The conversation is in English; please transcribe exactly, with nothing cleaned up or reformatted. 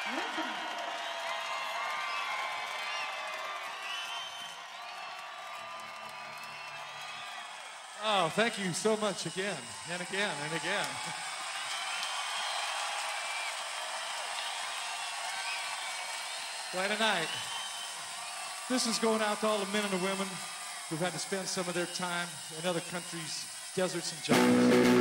Oh, thank you so much again, and again, and again. Quite a night. This is going out to all the men and the women who've had to spend some of their time in other countries, deserts, and jungles.